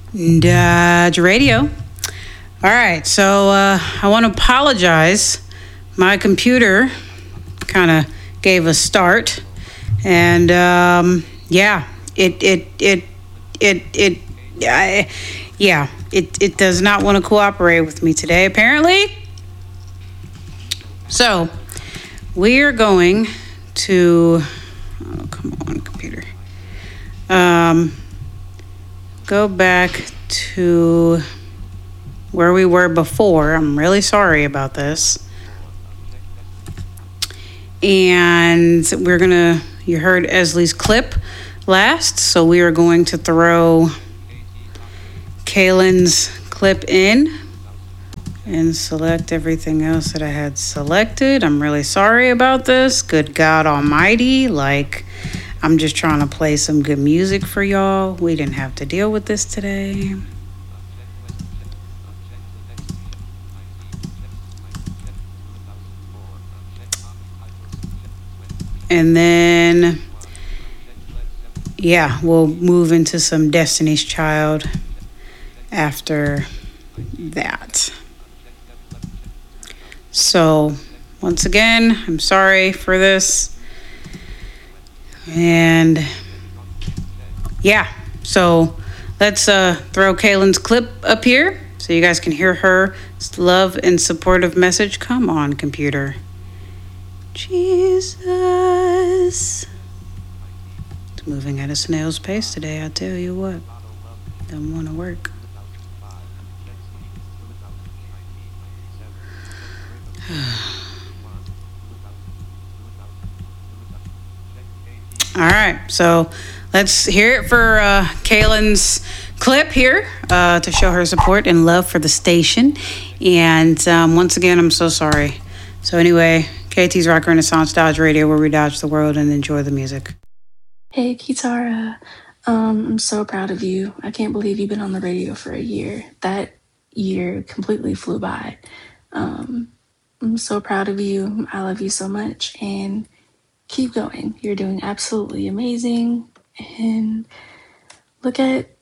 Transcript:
Dodge Radio. All right, so I want to apologize. My computer kind of gave a start, and yeah, it does not want to cooperate with me today, apparently. So we are going to, oh, come on, computer. Go back to where we were before. I'm really sorry about this. And you heard Esley's clip last, so we are going to throw Kaylin's clip in and select everything else that I had selected. I'm really sorry about this. Good God Almighty. I'm just trying to play some good music for y'all. We didn't have to deal with this today. And then, yeah, we'll move into some Destiny's Child after that. So, once again, I'm sorry for this. And, yeah, so let's throw Kaylin's clip up here so you guys can hear her love and supportive message. Come on, computer. Jesus. It's moving at a snail's pace today, I tell you what. Doesn't want to work. All right, so let's hear it for Kaylin's clip here to show her support and love for the station. And once again, I'm so sorry. So anyway, KT's Rock Renaissance Dodge Radio, where we dodge the world and enjoy the music. Hey, Kitara. I'm so proud of you. I can't believe you've been on the radio for a year. That year completely flew by. I'm so proud of you. I love you so much. And keep going. You're doing absolutely amazing. And look at